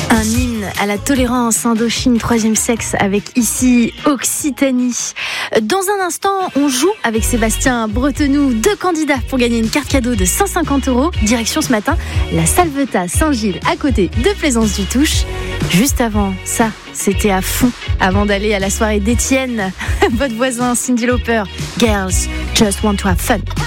Un hymne à la tolérance, Indochine, troisième sexe, avec ici Occitanie. Dans un instant, on joue avec Sébastien Bretenoux, 2 candidats pour gagner une carte cadeau de 150 €. Direction ce matin, la Salvetat Saint-Gilles, à côté de Plaisance du Touche. Juste avant ça, c'était à fond, avant d'aller à la soirée d'Étienne, votre voisin Cyndi Lauper, Girls Just Want to Have Fun.